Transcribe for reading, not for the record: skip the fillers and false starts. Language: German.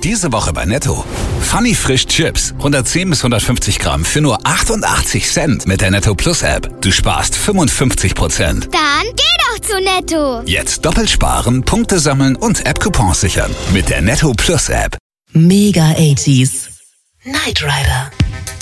Diese Woche bei Netto. Funny Frisch Chips. 110 bis 150 Gramm für nur 88 Cent mit der Netto Plus App. Du sparst 55%. Dann geh doch zu Netto. Jetzt doppelt sparen, Punkte sammeln und App-Coupons sichern. Mit der Netto Plus App. Mega 80s. Knight Rider.